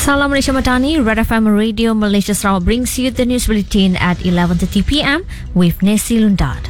Salam Malaysia Madani, Red FM Radio Malaysia Sarawak brings you the news bulletin at 11:30 p.m. with Nesi Lundad.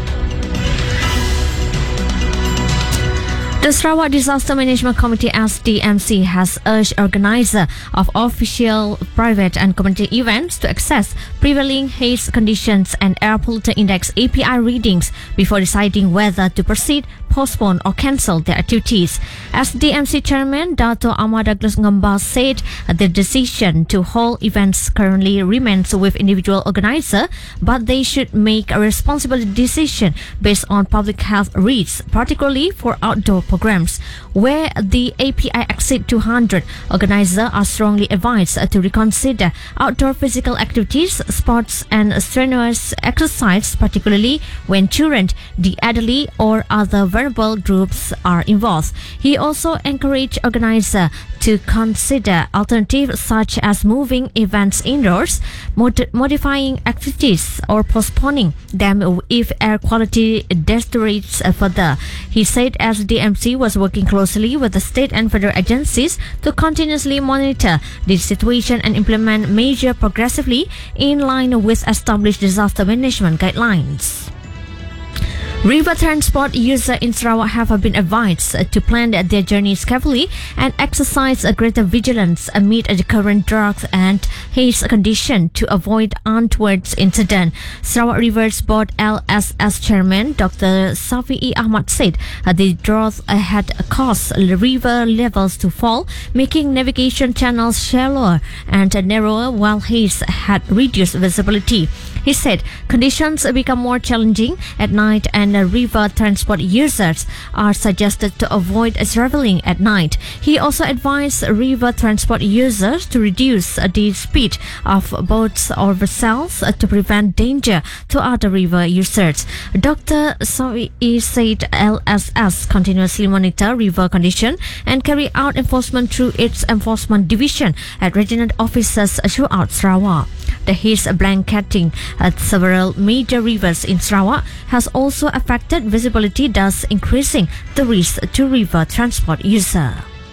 The Sarawak Disaster Management Committee SDMC has urged organizer of official, private and community events to assess prevailing haze conditions and air pollutant index API readings before deciding whether to proceed, postpone or cancel their activities. SDMC Chairman Dato Ahmad Douglas Ngambas said the decision to hold events currently remains with individual organizer, but they should make a responsible decision based on public health risks, particularly for outdoor programs. Where the API exceed 200, organizers are strongly advised to reconsider outdoor physical activities, sports and strenuous exercise, particularly when children, the elderly or other vulnerable groups are involved. He also encouraged organizers to consider alternatives such as moving events indoors, modifying activities or postponing them if air quality deteriorates further. He said SDMC was working closely with the state and federal agencies to continuously monitor the situation and implement measures progressively in line with established disaster management guidelines. River transport users in Sarawak have been advised to plan their journeys carefully and exercise a greater vigilance amid the current drought and haze condition to avoid untoward incident. Sarawak Rivers Board LSS Chairman Dr. Safi Ahmad said the drought had caused river levels to fall, making navigation channels shallower and narrower, while haze had reduced visibility. He said conditions become more challenging at night and river transport users are suggested to avoid traveling at night. He also advised river transport users to reduce the speed of boats or vessels to prevent danger to other river users. Dr. Sawi said LSS continuously monitor river condition and carry out enforcement through its enforcement division at regional offices throughout Sarawak. The haze blanketing at several major rivers in Sarawak has also affected visibility, thus increasing the risk to river transport users.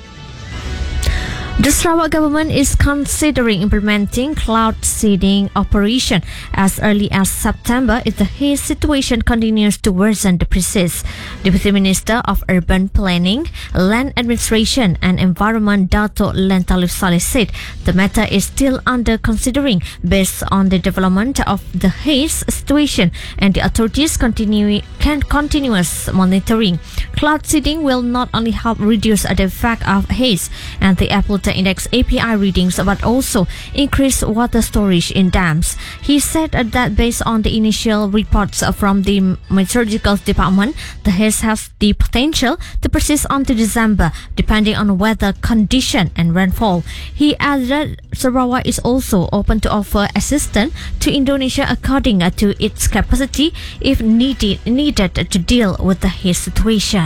The Sarawak government is considering implementing cloud seeding operation as early as September if the haze situation continues to worsen the persist. Deputy Minister of Urban Planning, Land Administration and Environment Dato' Len Talib Saleh said the matter is still under considering based on the development of the haze situation and the authorities continuous monitoring. Cloud seeding will not only help reduce the effect of haze and the air pollutant index API readings, but also increase water storage in dams. He said that based on the initial reports from the Meteorological Department, the haze has the potential to persist until December, depending on weather condition and rainfall. He added Sarawak is also open to offer assistance to Indonesia according to its capacity if needed to deal with the haze situation.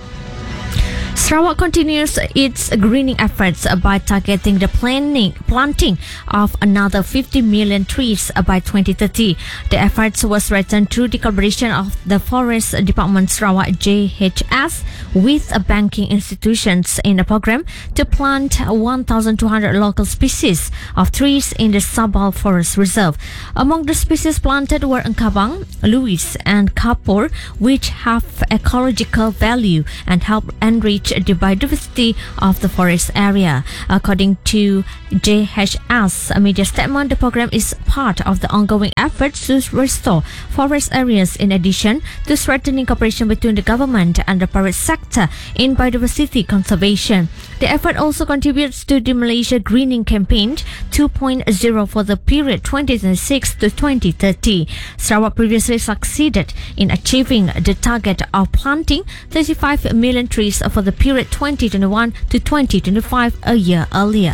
Sarawak continues its greening efforts by targeting the planting of another 50 million trees by 2030. The efforts was strengthened through the collaboration of the Forest Department Sarawak JHS with banking institutions in a program to plant 1,200 local species of trees in the Sabal Forest Reserve. Among the species planted were Engkabang, Louis and Kapur, which have ecological value and help enrich the biodiversity of the forest area. According to JHS, a media statement, the program is part of the ongoing efforts to restore forest areas in addition to strengthening cooperation between the government and the private sector in biodiversity conservation. The effort also contributes to the Malaysia Greening Campaign 2.0 for the period 2026 to 2030. Sarawak previously succeeded in achieving the target of planting 35 million trees for the period 2021 to 2025 a year earlier.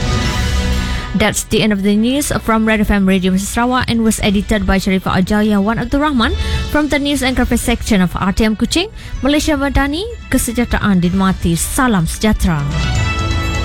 That's the end of the news from Red FM Radio Sarawak and was edited by Sharifah Ajaya Wan Abdul Rahman from the News and Graphics section of RTM Kuching, Malaysia Madani. Kesejahteraan dinikmati. Salam sejahtera.